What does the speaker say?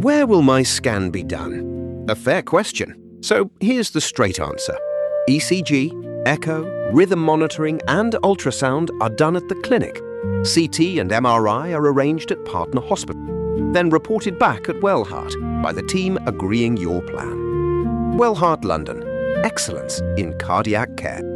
Where will my scan be done? A fair question. So here's the straight answer. ECG, echo, rhythm monitoring and ultrasound are done at the clinic. CT and MRI are arranged at partner hospital, then reported back at Wellheart by the team agreeing your plan. Wellheart London. Excellence in cardiac care.